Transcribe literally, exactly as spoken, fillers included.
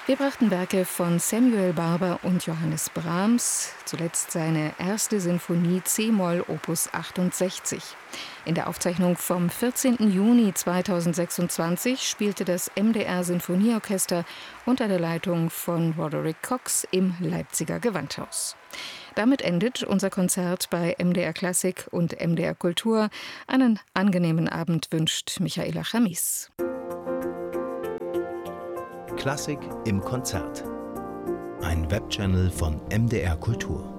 Wir brachten Werke von Samuel Barber und Johannes Brahms, zuletzt seine erste Sinfonie C-Moll Opus achtundsechzig. In der Aufzeichnung vom vierzehnten Juni zweitausendsechsundzwanzig spielte das M D R Sinfonieorchester unter der Leitung von Roderick Cox im Leipziger Gewandhaus. Damit endet unser Konzert bei M D R Klassik und M D R Kultur. Einen angenehmen Abend wünscht Michaela Chamis. Klassik im Konzert. Ein Webchannel von M D R Kultur.